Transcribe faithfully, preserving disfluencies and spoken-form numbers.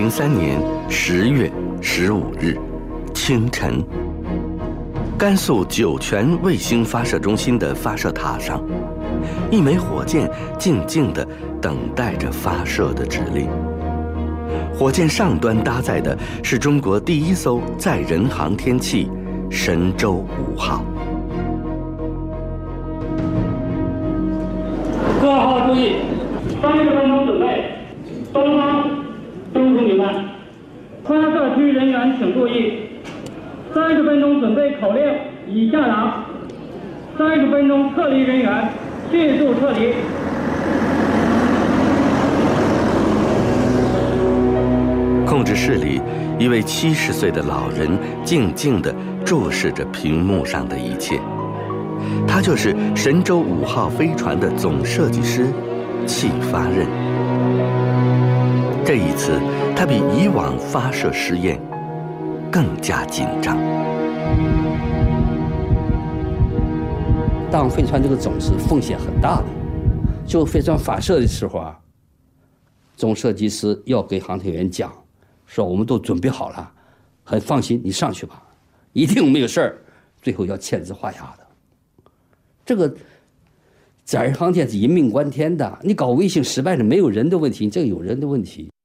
零三年十月十五日清晨，甘肃酒泉卫星发射中心的发射塔上，一枚火箭静静地等待着发射的指令。火箭上端搭载的是中国第一艘载人航天器神舟五号。 各号注意，三十分钟准备，东方中途明白。发射区人员请注意，三十分钟准备口令已下达，三十分钟撤离人员迅速撤离。 控制室里，一位七十岁的老人静静地注视着屏幕上的一切。他就是神舟五号飞船的总设计师戚发轫。这一次，他比以往发射试验更加紧张。 当飞船这个种是风险很大的，就飞船发射的时候啊，总设计师要给航天员讲，说我们都准备好了，很放心，你上去吧，一定没有事儿。最后要签字画押的。这个载人航天是一命关天的，你搞卫星失败了，没有人的问题，这个有人的问题。